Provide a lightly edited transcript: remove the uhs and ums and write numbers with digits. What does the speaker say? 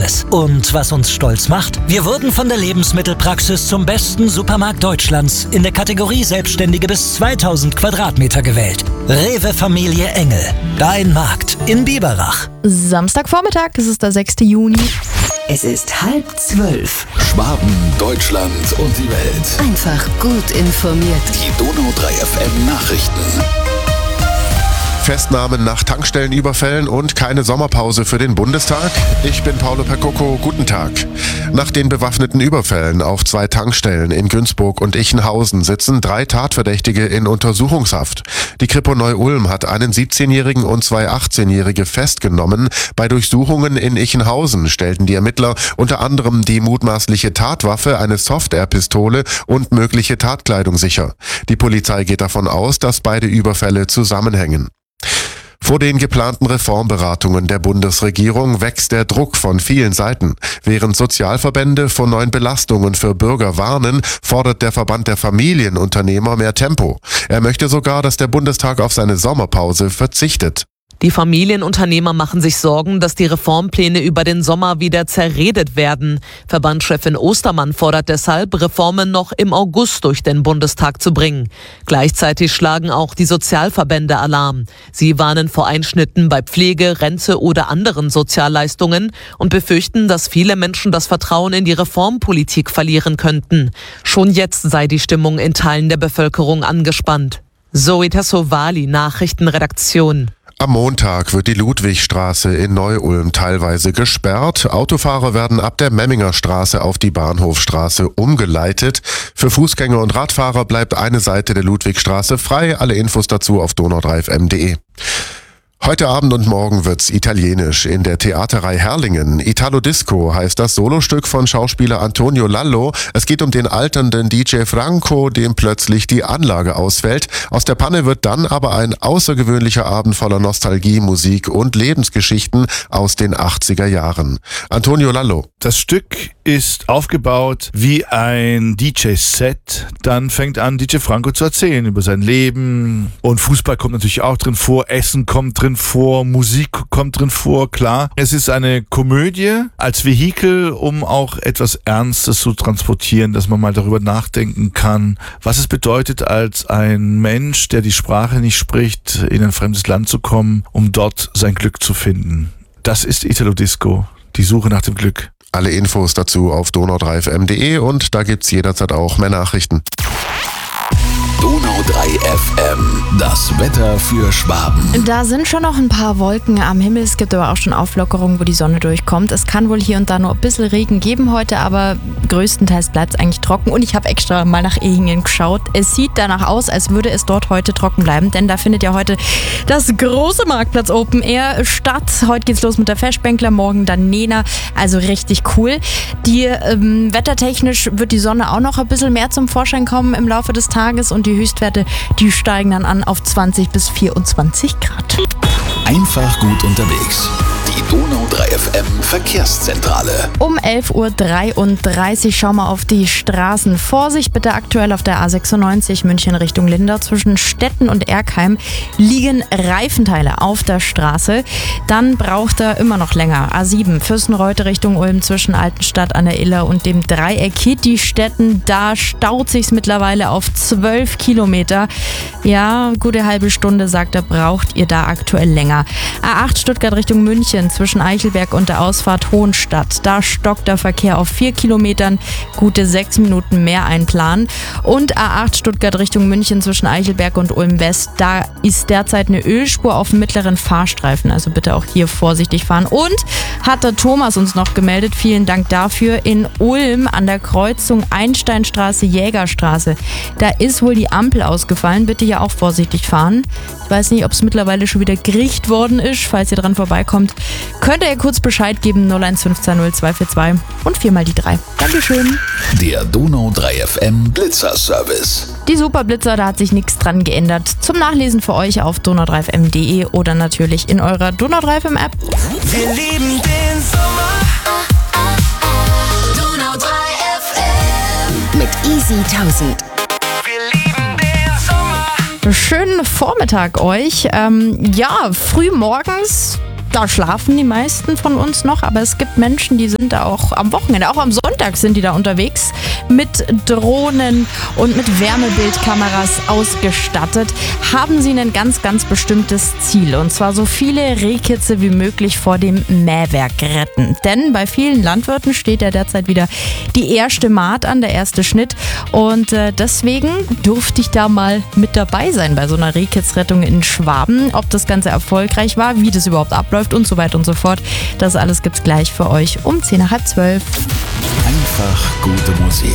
Service. Und was uns stolz macht? Wir wurden von der Lebensmittelpraxis zum besten Supermarkt Deutschlands in der Kategorie Selbstständige bis 2000 Quadratmeter gewählt. Rewe Familie Engel. Dein Markt in Biberach. Samstagvormittag, es ist der 6. Juni. Es ist 11:30. Schwaben, Deutschland und die Welt. Einfach gut informiert. Die Donau 3 FM Nachrichten. Festnahmen nach Tankstellenüberfällen und keine Sommerpause für den Bundestag? Ich bin Paolo Percoco, guten Tag. Nach den bewaffneten Überfällen auf 2 Tankstellen in Günzburg und Ichenhausen sitzen 3 Tatverdächtige in Untersuchungshaft. Die Kripo Neu-Ulm hat einen 17-Jährigen und 2 18-Jährige festgenommen. Bei Durchsuchungen in Ichenhausen stellten die Ermittler unter anderem die mutmaßliche Tatwaffe, eine Soft-Air-Pistole und mögliche Tatkleidung sicher. Die Polizei geht davon aus, dass beide Überfälle zusammenhängen. Vor den geplanten Reformberatungen der Bundesregierung wächst der Druck von vielen Seiten. Während Sozialverbände vor neuen Belastungen für Bürger warnen, fordert der Verband der Familienunternehmer mehr Tempo. Er möchte sogar, dass der Bundestag auf seine Sommerpause verzichtet. Die Familienunternehmer machen sich Sorgen, dass die Reformpläne über den Sommer wieder zerredet werden. Verbandschefin Ostermann fordert deshalb, Reformen noch im August durch den Bundestag zu bringen. Gleichzeitig schlagen auch die Sozialverbände Alarm. Sie warnen vor Einschnitten bei Pflege, Rente oder anderen Sozialleistungen und befürchten, dass viele Menschen das Vertrauen in die Reformpolitik verlieren könnten. Schon jetzt sei die Stimmung in Teilen der Bevölkerung angespannt. Zoe Tassovali, Nachrichtenredaktion. Am Montag wird die Ludwigstraße in Neu-Ulm teilweise gesperrt. Autofahrer werden ab der Memminger Straße auf die Bahnhofstraße umgeleitet. Für Fußgänger und Radfahrer bleibt eine Seite der Ludwigstraße frei. Alle Infos dazu auf donau3fm.de. Heute Abend und morgen wird's italienisch in der Theaterei Herrlingen. Italo Disco heißt das Solostück von Schauspieler Antonio Lallo. Es geht um den alternden DJ Franco, dem plötzlich die Anlage ausfällt. Aus der Panne wird dann aber ein außergewöhnlicher Abend voller Nostalgie, Musik und Lebensgeschichten aus den 80er Jahren. Antonio Lallo. Das Stück ist aufgebaut wie ein DJ-Set. Dann fängt an, DJ Franco zu erzählen über sein Leben. Und Fußball kommt natürlich auch drin vor, Essen kommt drin vor, Musik kommt drin vor, klar. Es ist eine Komödie als Vehikel, um auch etwas Ernstes zu transportieren, dass man mal darüber nachdenken kann, was es bedeutet, als ein Mensch, der die Sprache nicht spricht, in ein fremdes Land zu kommen, um dort sein Glück zu finden. Das ist Italo Disco, die Suche nach dem Glück. Alle Infos dazu auf donau3fm.de und da gibt's jederzeit auch mehr Nachrichten. Donau 3 FM, das Wetter für Schwaben. Da sind schon noch ein paar Wolken am Himmel. Es gibt aber auch schon Auflockerungen, wo die Sonne durchkommt. Es kann wohl hier und da nur ein bisschen Regen geben heute, aber größtenteils bleibt es eigentlich trocken. Und ich habe extra mal nach Ehingen geschaut. Es sieht danach aus, als würde es dort heute trocken bleiben, denn da findet ja heute das große Marktplatz Open Air statt. Heute geht's los mit der Festbänkler, morgen dann Nena. Also richtig cool. Wettertechnisch wird die Sonne auch noch ein bisschen mehr zum Vorschein kommen im Laufe des Tages und die Höchstwerte, die steigen dann an auf 20 bis 24 Grad. Einfach gut unterwegs. Die Donau 3 FM Verkehrszentrale. Um 11:33 Uhr schauen wir auf die Straßen. Vorsicht bitte aktuell auf der A96 München Richtung Lindau. Zwischen Stetten und Erkheim liegen Reifenteile auf der Straße. Dann braucht er immer noch länger. A7 Fürstenreute Richtung Ulm zwischen Altenstadt an der Iller und dem Dreieck Kitti-Stetten. Da staut sich's mittlerweile auf 12 Kilometer. Ja, gute halbe Stunde, sagt er, braucht ihr da aktuell länger. A8 Stuttgart Richtung München zwischen Eichelberg und der Ausfahrt Hohenstadt. Da stockt der Verkehr auf 4 Kilometern, gute 6 Minuten mehr einplanen. Und A8 Stuttgart Richtung München zwischen Eichelberg und Ulm West. Da ist derzeit eine Ölspur auf dem mittleren Fahrstreifen, also bitte auch hier vorsichtig fahren. Und hat der Thomas uns noch gemeldet, vielen Dank dafür, in Ulm an der Kreuzung Einsteinstraße, Jägerstraße. Da ist wohl die Ampel ausgefallen, bitte hier auch vorsichtig fahren. Ich weiß nicht, ob es mittlerweile schon wieder gerichtet worden ist. Falls ihr dran vorbeikommt, könnt ihr kurz Bescheid geben, 01520 242 und 4 mal die 3. Dankeschön. Der Donau 3 FM Blitzerservice. Die Superblitzer, da hat sich nichts dran geändert. Zum Nachlesen für euch auf donau3fm.de oder natürlich in eurer Donau 3 FM App. Wir lieben den Sommer. Donau 3 FM mit Easy 1000. Schönen Vormittag euch. Früh morgens, Da schlafen die meisten von uns noch, aber es gibt Menschen, die sind da auch am Wochenende, auch am Sonntag sind die da unterwegs mit Drohnen und mit Wärmebildkameras ausgestattet. Haben sie ein ganz, ganz bestimmtes Ziel, und zwar so viele Rehkitze wie möglich vor dem Mähwerk retten. Denn bei vielen Landwirten steht ja derzeit wieder die erste Maat an, der erste Schnitt, und deswegen durfte ich da mal mit dabei sein bei so einer Rehkitzrettung in Schwaben. Ob das Ganze erfolgreich war, wie das überhaupt abläuft und so weiter und so fort, das alles gibt's gleich für euch um 10:30. Einfach gute Musik.